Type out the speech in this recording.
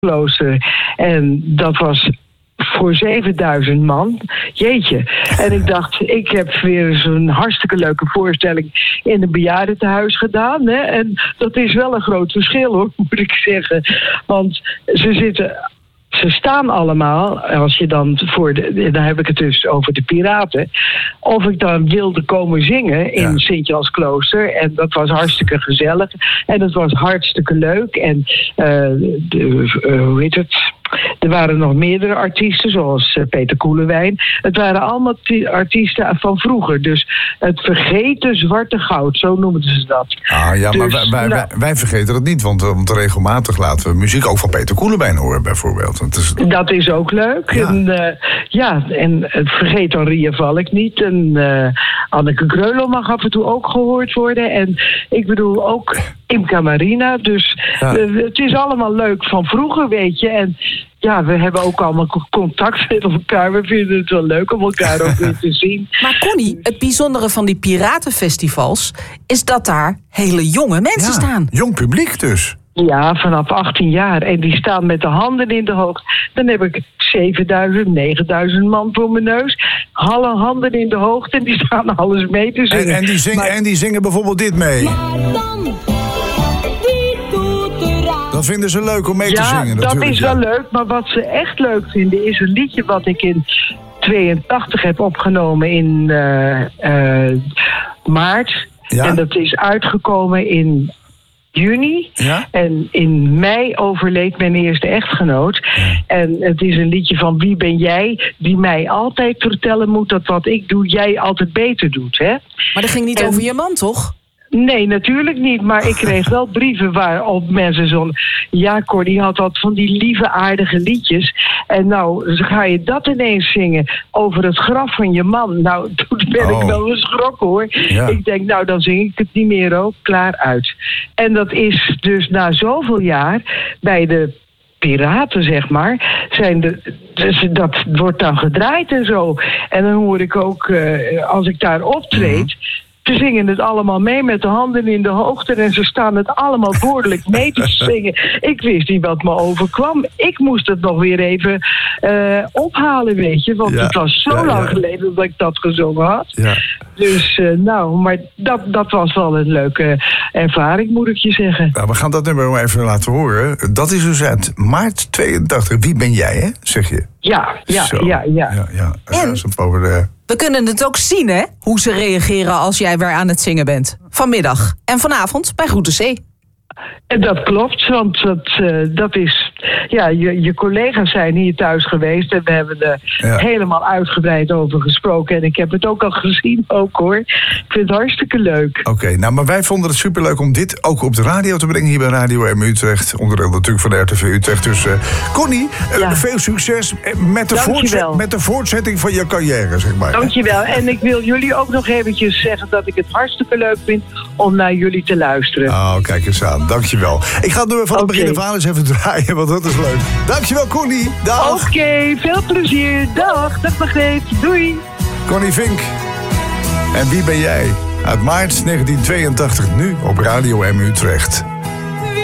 klooster. En dat was voor 7000 man. Jeetje. En ik dacht, ik heb weer zo'n hartstikke leuke voorstelling in een bejaardentehuis gedaan. Hè? En dat is wel een groot verschil, hoor, moet ik zeggen. Want ze staan allemaal, als je dan dan heb ik het dus over de Piraten. Of ik dan wilde komen zingen in Sint-Jansklooster. En dat was hartstikke gezellig. En dat was hartstikke leuk. En hoe heet het? Er waren nog meerdere artiesten, zoals Peter Koelewijn. Het waren allemaal artiesten van vroeger. Dus het vergeten zwarte goud, zo noemden ze dat. Ah ja, dus, maar wij vergeten het niet. Want regelmatig laten we muziek ook van Peter Koelewijn horen, bijvoorbeeld. Dat is ook leuk. Ja. En vergeet dan Ria Valk niet. En Anneke Greulow mag af en toe ook gehoord worden. En ik bedoel ook Imca Marina. Dus het is allemaal leuk van vroeger, weet je. En ja, we hebben ook allemaal contact met elkaar. We vinden het wel leuk om elkaar ook weer te zien. Maar Connie, het bijzondere van die piratenfestivals is dat daar hele jonge mensen staan. Jong publiek dus. Ja, vanaf 18 jaar. En die staan met de handen in de hoogte. Dan heb ik 7000, 9000 man voor mijn neus. Alle handen in de hoogte en die staan alles mee te zingen. En die zingen bijvoorbeeld dit mee. Dat vinden ze leuk om mee te zingen natuurlijk. Dat is wel leuk, maar wat ze echt leuk vinden is een liedje wat ik in 82 heb opgenomen in maart. Ja? En dat is uitgekomen in juni. Ja? En in mei overleed mijn eerste echtgenoot. Ja. En het is een liedje van Wie ben jij? Die mij altijd vertellen moet dat wat ik doe, jij altijd beter doet. Hè? Maar dat ging niet over je man, toch? Nee, natuurlijk niet. Maar ik kreeg wel brieven waarop mensen zo'n... Ja, Cor, die had wat van die lieve, aardige liedjes. En nou, ga je dat ineens zingen over het graf van je man. Nou, toen ben ik wel geschrokken, hoor. Ja. Ik denk, nou, dan zing ik het niet meer ook. Klaar, uit. En dat is dus na zoveel jaar bij de Piraten, zeg maar, dus dat wordt dan gedraaid en zo. En dan hoor ik ook, als ik daar optreed... Ze zingen het allemaal mee met de handen in de hoogte en ze staan het allemaal woordelijk mee te zingen. Ik wist niet wat me overkwam. Ik moest het nog weer even ophalen, weet je. Want het was zo lang geleden dat ik dat gezongen had. Ja. Dus maar dat was wel een leuke ervaring, moet ik je zeggen. Nou, we gaan dat nummer maar even laten horen. Dat is dus uit maart 82. Wie ben jij, hè? Zeg je? Ja. En we kunnen het ook zien, hè? Hoe ze reageren als jij weer aan het zingen bent. Vanmiddag en vanavond bij Groete Zee. Dat klopt, want dat is... Ja, je collega's zijn hier thuis geweest en we hebben er helemaal uitgebreid over gesproken. En ik heb het ook al gezien, ook, hoor. Ik vind het hartstikke leuk. Oké, nou, maar wij vonden het superleuk om dit ook op de radio te brengen hier bij Radio M Utrecht. Onderdeel natuurlijk van de RTV Utrecht. Dus Connie, veel succes met de voortzetting van je carrière, zeg maar. Dankjewel. En ik wil jullie ook nog eventjes zeggen dat ik het hartstikke leuk vind om naar jullie te luisteren. Oh, kijk eens aan. Dankjewel. Ik ga het nu van het begin af aan eens even draaien, want dat is leuk. Dankjewel, Connie. Dag. Oké, veel plezier. Dag Margreet. Doei. Connie Vink. En wie ben jij? Uit maart 1982, nu op Radio M Utrecht.